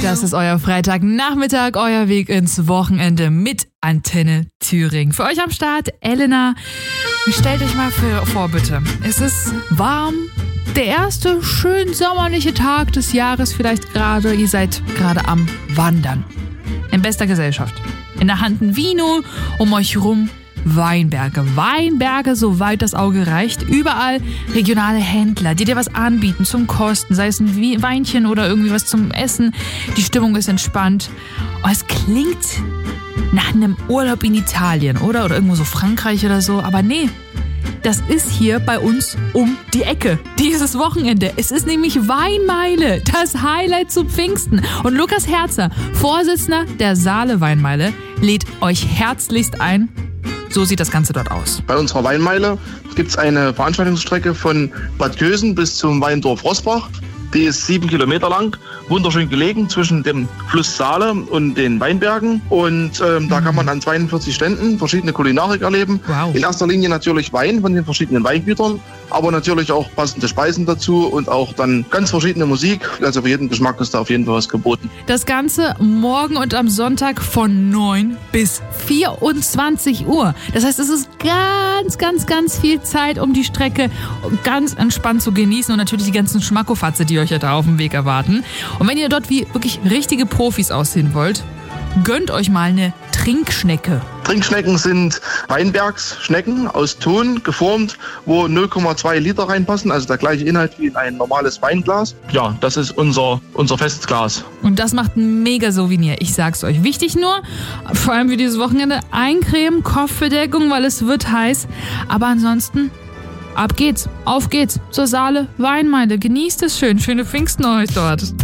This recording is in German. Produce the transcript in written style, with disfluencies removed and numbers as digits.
Das ist euer Freitagnachmittag, euer Weg ins Wochenende mit Antenne Thüringen. Für euch am Start, Elena. Stellt euch mal vor, bitte. Es ist warm. Der erste schön sommerliche Tag des Jahres vielleicht gerade. Ihr seid gerade am Wandern. In bester Gesellschaft. In der Hand ein Vino, um euch rum Weinberge. Weinberge, soweit das Auge reicht. Überall regionale Händler, die dir was anbieten zum Kosten, sei es ein Weinchen oder irgendwie was zum Essen. Die Stimmung ist entspannt. Oh, es klingt nach einem Urlaub in Italien, oder? Oder irgendwo so Frankreich oder so. Aber nee, das ist hier bei uns um die Ecke. Dieses Wochenende. Es ist nämlich Weinmeile. Das Highlight zu Pfingsten. Und Lukas Herzer, Vorsitzender der Saale Weinmeile, lädt euch herzlichst ein. So sieht das Ganze dort aus. Bei unserer Weinmeile gibt es eine Veranstaltungsstrecke von Bad Kösen bis zum Weindorf Roßbach. Die ist 7 Kilometer lang, wunderschön gelegen zwischen dem Fluss Saale und den Weinbergen. Und da kann man an 42 Ständen verschiedene Kulinarik erleben. Wow. In erster Linie natürlich Wein von den verschiedenen Weingütern, aber natürlich auch passende Speisen dazu und auch dann ganz verschiedene Musik. Also für jeden Geschmack ist da auf jeden Fall was geboten. Das Ganze morgen und am Sonntag von 9 bis 24 Uhr. Das heißt, es ist ganz viel Zeit, um die Strecke ganz entspannt zu genießen und natürlich die ganzen Schmackofatze, die euch ja da auf dem Weg erwarten. Und wenn ihr dort wie wirklich richtige Profis aussehen wollt, gönnt euch mal eine Trinkschnecke. Trinkschnecken sind Weinbergsschnecken aus Ton geformt, wo 0,2 Liter reinpassen, also der gleiche Inhalt wie in ein normales Weinglas. Ja, das ist unser Festglas. Und das macht ein mega Souvenir, ich sag's euch. Wichtig nur, vor allem für dieses Wochenende, Eincremen, Kopfbedeckung, weil es wird heiß. Aber ansonsten, ab geht's, auf geht's zur Saale Weinmeile. Genießt es schön, schöne Pfingsten euch dort.